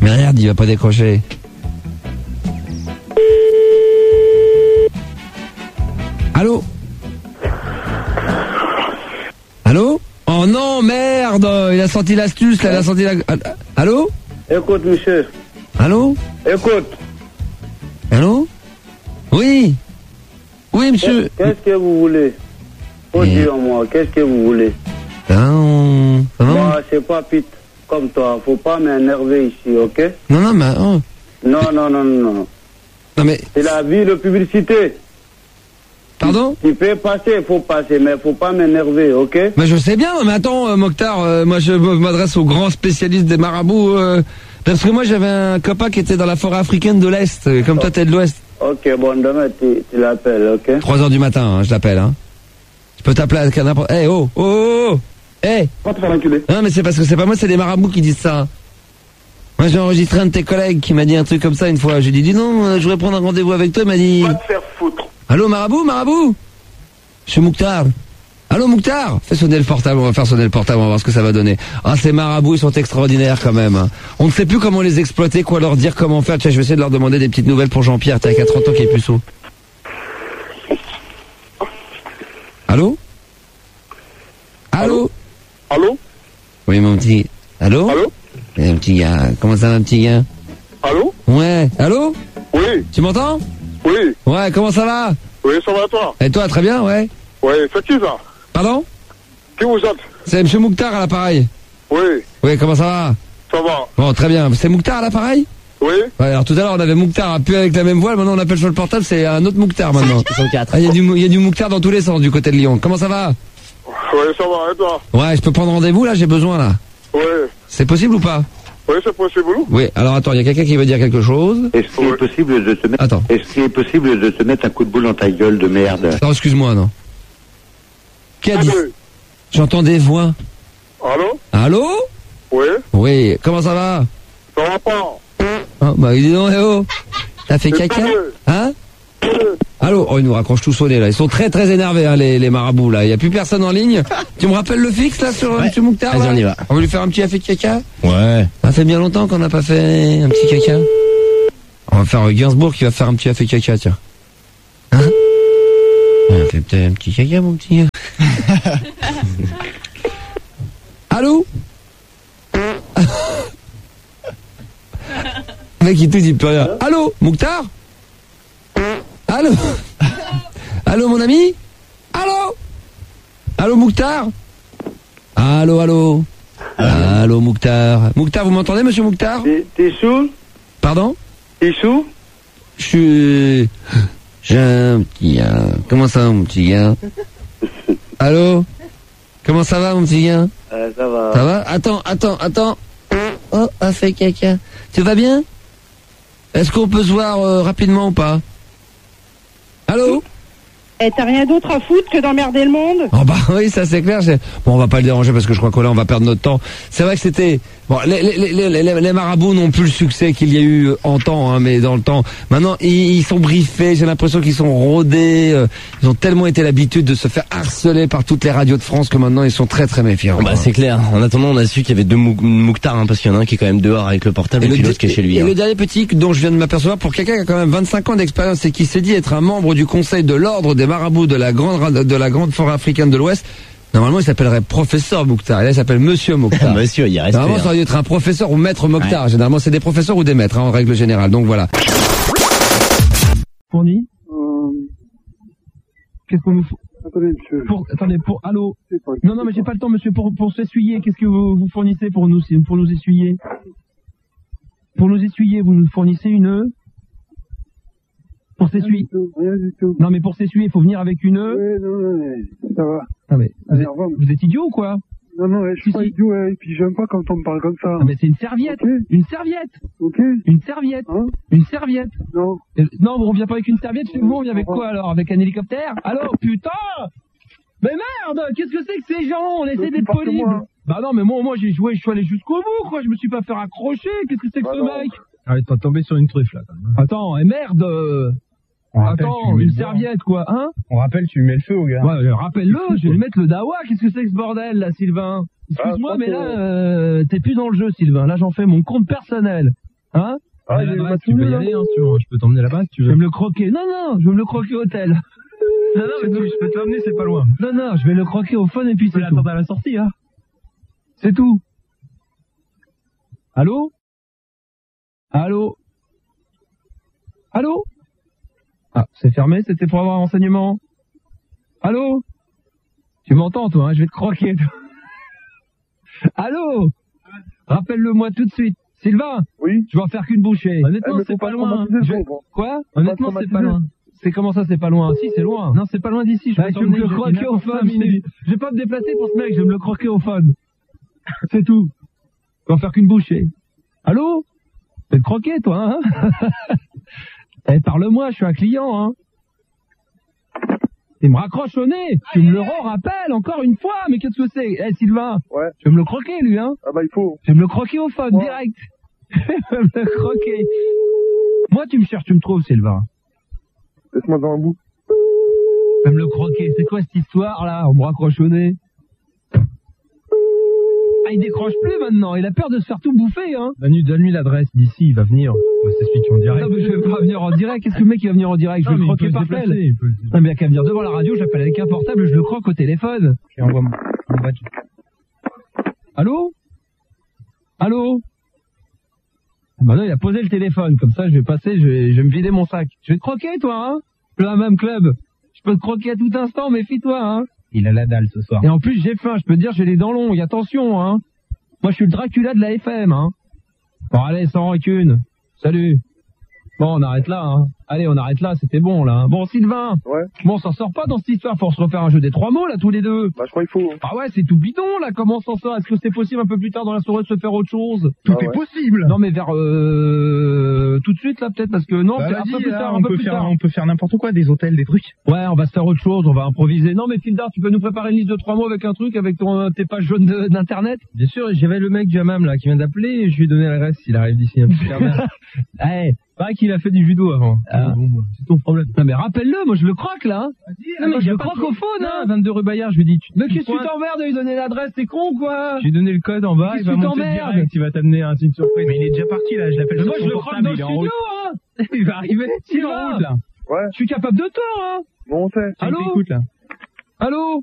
Mais regarde, il va pas décrocher. Allô? Allô? Oh non, merde! Il a sorti l'astuce, là, il a sorti la... Allô? Écoute, monsieur. Allô? Écoute. Allô? Oui? Oui, monsieur. Qu'est-ce que vous voulez? Faut dire moi, qu'est-ce que vous voulez? Moi, c'est pas Pete comme toi. Faut pas m'énerver ici, ok? Non, mais... Oh. Non. Non, mais... C'est la vie de publicité. Pardon? Tu peux passer, faut passer, mais faut pas m'énerver, ok? Mais je sais bien, mais attends, Mokhtar, moi je m'adresse aux grands spécialistes des marabouts, parce que moi j'avais un copain qui était dans la forêt africaine de l'Est, comme toi t'es de l'Ouest. Ok, bon, demain tu l'appelles, ok? 3h du matin, hein, je l'appelle, hein. Je peux t'appeler à n'importe... Eh, oh! Eh! Pas te faire enculer. Non, mais c'est parce que c'est pas moi, c'est les marabouts qui disent ça. Moi j'ai enregistré un de tes collègues qui m'a dit un truc comme ça une fois. J'ai dit non, je voudrais prendre un rendez-vous avec toi, il m'a dit... Va te faire foutre. Allô, marabout? Monsieur Mokhtar. Allô, Mokhtar? Fais sonner le portable, on va faire sonner le portable, on va voir ce que ça va donner. Ah, ces marabouts, ils sont extraordinaires quand même. Hein. On ne sait plus comment les exploiter, quoi leur dire, comment faire. Tiens, je vais essayer de leur demander des petites nouvelles pour Jean-Pierre, qui a 30 ans, qui est puceau. Allô? Allô? Allô? Oui, mon petit... Allô? Allô? Eh, mon petit gars, comment ça va, petit gars? Allô? Ouais, allô? Oui. Tu m'entends? Oui. Ouais, comment ça va? Oui, ça va toi? Et toi, très bien, ouais? Oui, c'est qui ça? Pardon? Qui vous êtes? C'est monsieur Mokhtar à l'appareil. Oui. Oui, comment ça va? Ça va. Bon, très bien. C'est Mokhtar à l'appareil? Oui. Ouais, alors tout à l'heure, on avait Mokhtar plus avec la même voix, maintenant on appelle sur le portable, c'est un autre Mokhtar maintenant. Ah, il y a du Mokhtar dans tous les sens du côté de Lyon. Comment ça va? Oui, ça va, et toi? Ouais, je peux prendre rendez-vous là, j'ai besoin là. Oui. C'est possible ou pas? Oui, c'est possible. Oui, alors attends, il y a quelqu'un qui veut dire quelque chose. Est-ce qu'il est possible de te mettre... Attends. Est-ce qu'il est possible de te mettre un coup de boule dans ta gueule de merde? Non, excuse-moi, non. Qui a dit? J'entends des voix. Allô? Allô? Oui. Oui, comment ça va? Ça va pas. Oh, bah dis donc, eh oh. T'as fait caca? Hein? Allô? Oh, ils nous raccrochent tous au nez là. Ils sont très très énervés, hein, les marabouts là. Il n'y a plus personne en ligne. Tu me rappelles le fixe là sur M. Mokhtar? Vas-y, on y va. On va lui faire un petit café de caca? Ouais. Ça fait bien longtemps qu'on n'a pas fait un petit caca. On va faire Gainsbourg qui va faire un petit café caca, tiens. Hein? On fait peut-être un petit caca, mon petit. Allô? Le mec il tout dit plus rien. Allô? Mokhtar? Allô? Allô mon ami? Allô? Allô Mokhtar? Allô? Allô Mokhtar? Mokhtar, vous m'entendez monsieur Mokhtar? T'es sous? Pardon? T'es sous? J'ai un petit gars. Comment ça va mon petit gars? Allô? Comment ça va mon petit gars? Ça va. Ça va? Attends. Oh, a fait caca. Tu vas bien? Est-ce qu'on peut se voir rapidement ou pas? Allô? Et t'as rien d'autre à foutre que d'emmerder le monde? Oh bah oui, ça c'est clair. Bon, on va pas le déranger parce que je crois que là on va perdre notre temps. C'est vrai que c'était... Bon, les marabouts n'ont plus le succès qu'il y a eu en temps, hein, mais dans le temps. Maintenant, ils sont briefés, j'ai l'impression qu'ils sont rodés. Ils ont tellement été l'habitude de se faire harceler par toutes les radios de France que maintenant ils sont très très méfiants. Bah c'est clair. En attendant, on a su qu'il y avait deux Mokhtar, hein, parce qu'il y en a un qui est quand même dehors avec le portable et puis l'autre qui est chez lui. Et hein. le dernier petit dont je viens de m'apercevoir, pour quelqu'un qui a quand même 25 ans d'expérience et qui s'est dit être un membre du conseil de l'ordre des marabouts de la grande forêt africaine de l'Ouest, normalement il s'appellerait professeur Mokhtar. Et là il s'appelle monsieur Mokhtar. Monsieur, il y a respect. Normalement ça aurait dû être un professeur ou maître Mokhtar. Ouais. Généralement c'est des professeurs ou des maîtres, hein, en règle générale. Donc voilà. Fourni. Qu'est-ce qu'on nous faut? Attendez, monsieur. Attendez, allô? Non, mais j'ai pas le temps, monsieur, pour s'essuyer. Qu'est-ce que vous fournissez pour nous essuyer? Pour nous essuyer, vous nous fournissez pour s'essuyer? Rien du tout. Non, mais pour s'essuyer, il faut venir avec une... Oui, non, ça va. Ah, mais Allez, au revoir. vous êtes idiot ou quoi? Non, je suis pas idiot, et puis j'aime pas quand on me parle comme ça. Ah, mais c'est une serviette. Ok. Une serviette. Ok? Une serviette. Hein? Une serviette. Non. Non, on vient pas avec une serviette chez vous, on vient avec quoi alors? Avec un hélicoptère? Allô, putain! Mais merde! Qu'est-ce que c'est que ces gens? On essaie d'être poli. Bah non, mais moi j'ai joué, je suis allé jusqu'au bout, quoi. Je me suis pas fait accrocher. Qu'est-ce que c'est que ce mec? Ah, t'es tombé sur une truffe là. Attends, et merde! Attends, une serviette quoi, hein? On rappelle, tu lui mets le feu au gars. Ouais, rappelle-le, je vais lui mettre le dawa. Qu'est-ce que c'est que ce bordel là, Sylvain? Excuse-moi, mais là, t'es plus dans le jeu, Sylvain. Là, j'en fais mon compte personnel. Hein? Ah, tu peux y aller, hein, si tu veux. Je peux t'emmener là-bas si tu Je veux. vais me le croquer. Non, je vais me le croquer au hôtel. Non, mais je peux te l'emmener, c'est pas loin. Non, je vais le croquer au fun et puis Tu peux c'est tout. l'attendre à la sortie, hein. C'est tout. Allô? Allô? Allô? Ah, c'est fermé, c'était pour avoir un renseignement. Allô? Tu m'entends, toi, hein? Je vais te croquer, toi. Allô? Rappelle-le-moi tout de suite. Sylvain? Oui. Je vais en faire qu'une bouchée. Honnêtement, c'est pas loin. Quoi? Honnêtement, c'est pas loin. C'est comment ça, c'est pas loin? Si, c'est loin. Non, c'est pas loin d'ici. Bah, je vais me le croquer au fun. Je vais pas me déplacer pour ce mec, je vais me le croquer au fun. C'est tout. Je vais en faire qu'une bouchée. Allô? Tu vas te croquer, toi, hein? Eh, parle-moi, je suis un client, hein. Il me raccroche au nez. Tu me le rappelles encore une fois, mais qu'est-ce que c'est? Eh, Sylvain. Ouais. Je vais me le croquer, lui, hein. Ah bah il faut. Je vais me le croquer au fun, Ouais. direct. Je vais me le croquer. Moi, tu me cherches, tu me trouves, Sylvain. Laisse-moi dans un bout. Je vais me le croquer. C'est quoi cette histoire, là? On me raccroche au nez. Ah, il décroche plus maintenant. Il a peur de se faire tout bouffer, hein. Manu, donne-lui l'adresse d'ici, il va venir. On va s'expliquer en direct. Non, mais je vais pas venir en direct. Qu'est-ce que le mec il va venir en direct? Je vais le croquer par tel. Non, mais il y a qu'à venir devant la radio, j'appelle avec un portable, je le croque au téléphone. Et envoie mon badge. Allô? Allô? Bah non, il a posé le téléphone. Comme ça, je vais passer, je vais me vider mon sac. Je vais te croquer, toi, hein? Le même club. Je peux te croquer à tout instant, méfie-toi, hein? Il a la dalle ce soir. Et en plus, j'ai faim, je peux te dire, j'ai les dents longues, attention, hein. Moi, je suis le Dracula de la FM, hein. Bon, allez, sans rancune. Salut. Bon, on arrête là, hein. Allez, on arrête là, c'était bon, là. Bon, Sylvain. Ouais. Bon, on s'en sort pas dans cette histoire, faut se refaire un jeu des 3 mots, là, tous les deux. Bah je crois qu'il faut. Ah ouais, c'est tout bidon, là, comment on s'en sort? Est-ce que c'est possible un peu plus tard dans la soirée de se faire autre chose? Tout est possible. Non, mais vers, tout de suite, là, peut-être, parce que, non, Bah, un vas-y, peu plus là, tard, on un peu peut plus faire, tard. on peut faire n'importe quoi, des hôtels, des trucs. Ouais, on va se faire autre chose, on va improviser. Non, mais Fildar, tu peux nous préparer une liste de 3 mots avec un truc, avec tes pages jaunes d'internet? Bien sûr, j'avais le mec Jamam, là, qui vient d'appeler, et je lui ai donné l'adresse, il arrive d'ici un petit quart d'heure. Eh, Pareil qu'il a fait du judo avant. Ah. Bon, bah, c'est ton problème. non, mais rappelle-le, moi, je le croque, là. Non, mais je le croque au phone, hein. 22 rue Bayard, je lui dis, Mais qu'est-ce que tu t'emmerdes de lui donner l'adresse, t'es con, quoi? Je lui ai donné le code en bas, Qu'est-ce il va que tu monter t'emmerdes direct, il va t'amener un signe surprise. Mais il est déjà parti, là, je l'appelle Mais sur moi, je son le croque portable, dans le il est en studio, route. hein. Il va arriver, il est Tu en vas. route, là. Ouais. Je suis capable de tout, hein. Bon on sait. Allô? Il t'écoute, là. Allô?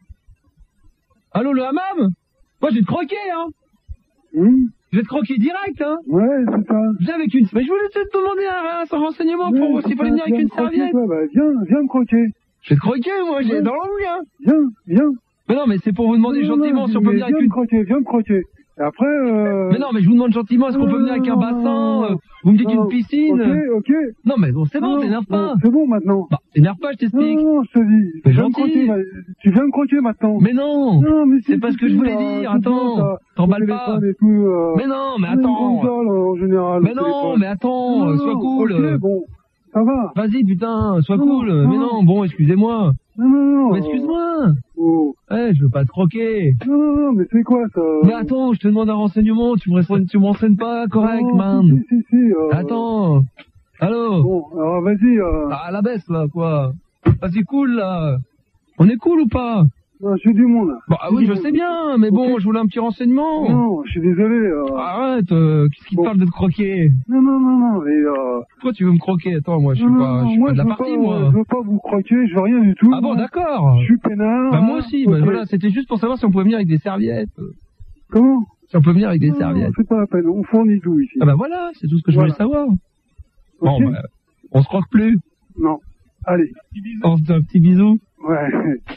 Allô, le hammam? Moi, je vais te croquer, hein. Je vais te croquer direct, hein. Ouais, c'est ça. Viens avec une... Mais je voulais te demander un renseignement pour s'il fallait venir avec une serviette. Bah, viens me croquer. Je vais te croquer, moi, j'ai dans l'angle, hein. Viens. Mais non, mais c'est pour vous demander gentiment si on peut venir avec une... Viens me croquer. Et après, Mais non, mais je vous demande gentiment, est-ce qu'on peut venir avec un bassin? Vous me dites une piscine? Ok. Non, mais bon, c'est bon, t'énerve pas. C'est bon maintenant. Bah, t'énerve pas, je t'explique. Non, je te dis. Mais Viens me gentil. croquer, tu viens me croquer maintenant. Mais non. Non, mais C'est pas ce que je voulais dire, attends. T'emballes pas. Mais non, mais attends. En général. Mais non, mais attends, sois cool. Ok, bon, ça va. Vas-y, putain, sois Non, cool. non. Mais non, bon, excusez-moi. Non. Mais excuse-moi. Oh. Eh, je veux pas te croquer. Non, mais c'est quoi ça? Mais attends, je te demande un renseignement, tu me renseignes pas correct, Non, man. Si. Attends. Allô? Bon, alors vas-y. Ah, la baisse, là, quoi. Vas-y, cool, là. On est cool ou pas? Non, j'ai du monde. Bah oui, je sais bien, mais bon, je voulais un petit renseignement. Non, je suis désolé. Arrête, qu'est-ce qui te parle de te croquer? Non, mais Toi, tu veux me croquer? Attends, moi, je suis non, pas moi, de la je veux partie, pas, moi. Je veux pas vous croquer, je veux rien du tout. Ah bon, d'accord. Je suis peinard. Bah moi aussi, ok. bah, voilà, c'était juste pour savoir si on pouvait venir avec des serviettes. Comment? Si on peut venir avec des Non, serviettes. c'est pas la peine, on fournit tout ici. Ah bah voilà, c'est tout ce que je voulais savoir. Bon, Ok. bah, on se croque plus. Non. Allez. On se fait un petit bisou. Ouais.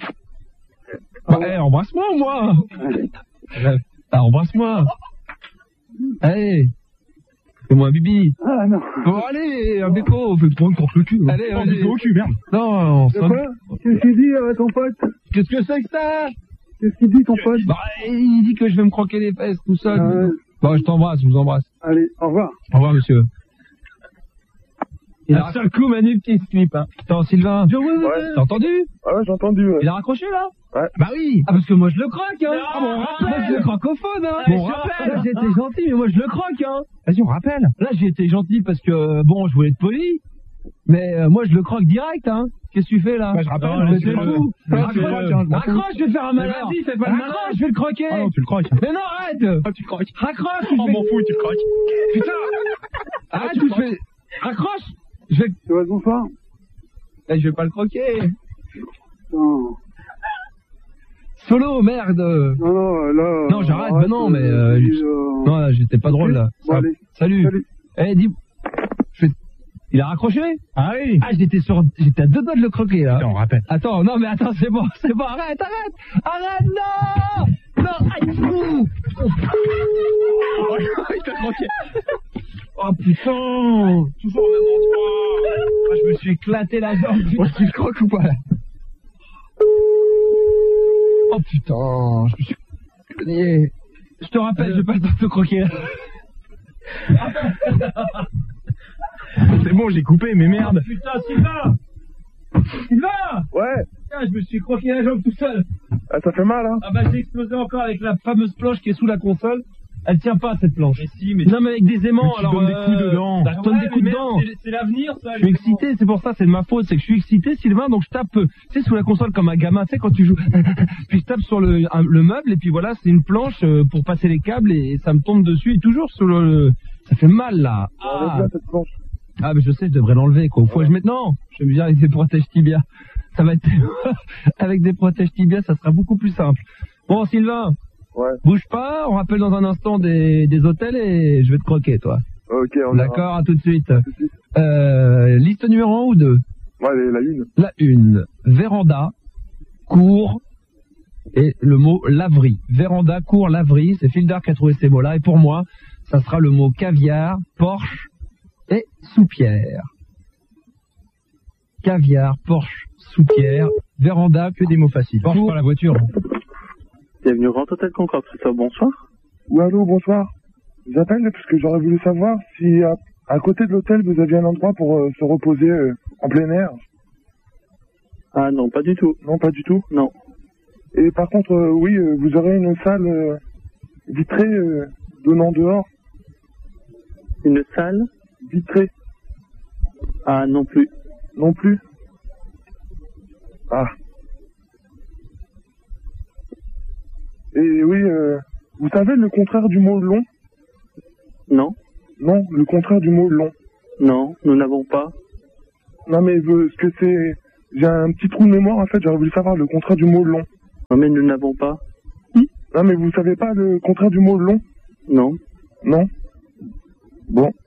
Bah, embrasse-moi, moi. Ah, embrasse-moi. Allez. Fais-moi un bibi. Ah non. Bon, allez, un béco, fais-toi encore le cul. Allez, Oh, vas-y. au cul, merde. Non, on C'est quoi? Qu'est-ce qu'il dit, ton pote? Qu'est-ce que c'est que ça? Qu'est-ce qu'il dit, ton pote? Bah, il dit que je vais me croquer les fesses tout seul. Ouais. Bon, je t'embrasse, je vous embrasse. Allez, au revoir. Au revoir, monsieur. Il a seul coup, Manu, petit slip, hein. Attends, Sylvain. Ouais. T'as entendu? Ah ouais, j'ai entendu. Il a raccroché, là? Ouais. Bah oui. Ah, parce que moi, je le croque, hein. Ah, bon, rappelle. moi, je le croque au phone, hein. Allez, Bon, je rappelle. rappelle. Là, j'ai été gentil, mais moi, je le croque, hein. Vas-y, on rappelle. Là, j'ai été gentil parce que, bon, je voulais être poli. Mais, moi, je le croque direct, hein. Qu'est-ce que tu fais, là? Bah, je rappelle, Ah, je c'est fais le- fou. Ouais, Raccroche, je fais le- raccroche, je vais faire un malheur. vas-y, fais pas le malin. Raccroche, je vais le croquer. Ah non, tu le croques. Mais non, arrête. Ah, tu le croques. Raccroche, Oh, m'en fous, tu le croques. putain. Ah, tu fais... Raccroche. Je vais... Tu vois, bonsoir. Eh, je vais pas le croquer. Non. Solo, merde. Non, là... Non, j'arrête, mais non, mais... Non, là, j'étais pas drôle, là. Bon, allez. Salut. Eh, dis... Il a raccroché? Ah oui. Ah, j'étais à 2 doigts de le croquer, là. Attends, on rappelle. Attends, non, mais attends, c'est bon, arrête, non! Non, aïe, fou! Oh, il t'a croqué. Oh, putain! Toujours au même endroit. Ah, je me suis éclaté la jambe. Tu le croques ou pas, là? Oh, putain, je me suis cogné. Je te rappelle, je vais pas le temps de te croquer, là. C'est bon, j'ai coupé, mais merde. Oh, putain, Sylvain! Ouais. Putain, je me suis croqué la jambe tout seul. Ah, ça fait mal, hein? Ah bah j'ai explosé encore avec la fameuse planche qui est sous la console. Elle tient pas cette planche. Mais si, mais non mais avec des aimants. Mais tu donnes des coups dedans. Bah, je donne des coups dedans. C'est l'avenir ça. Je suis excité, c'est pour ça, c'est de ma faute, c'est que je suis excité Sylvain, donc je tape, tu sais, sous la console comme un gamin, tu sais quand tu joues, puis je tape sur le meuble et puis voilà, c'est une planche pour passer les câbles et ça me tombe dessus et toujours sur le, ça fait mal là. Ah mais je sais, je devrais l'enlever quoi. Faut que je mette, non, je vais me dire avec des protèges tibia. Ça va être avec des protèges tibia, ça sera beaucoup plus simple. Bon Sylvain, ouais. Bouge pas, on rappelle dans un instant des hôtels et je vais te croquer toi. Ok, on d'accord, à tout de suite. Liste numéro 1 ou 2? Ouais, la une. La une, véranda, cour et le mot laverie. Véranda, cour, laverie, c'est Fildar qui a trouvé ces mots-là et pour moi, ça sera le mot caviar, Porsche et soupière. Caviar, Porsche, soupière, véranda, que des mots faciles. Porsche par la voiture. Bienvenue au Grand Hôtel Concorde, c'est ça, bonsoir. Oui, allô, bonsoir. J'appelle parce que j'aurais voulu savoir si à côté de l'hôtel vous aviez un endroit pour se reposer en plein air. Ah non, pas du tout. Non, pas du tout. Non. Et par contre, oui, vous aurez une salle vitrée donnant dehors. Une salle Vitrée. Ah non plus. Non plus. Ah. Et oui, vous savez le contraire du mot long? Non. Non, le contraire du mot long. Non, nous n'avons pas. Non mais ce que c'est... J'ai un petit trou de mémoire en fait, j'aurais voulu savoir le contraire du mot long. Non mais nous n'avons pas. Non mais vous savez pas le contraire du mot long? Non. Non. Bon.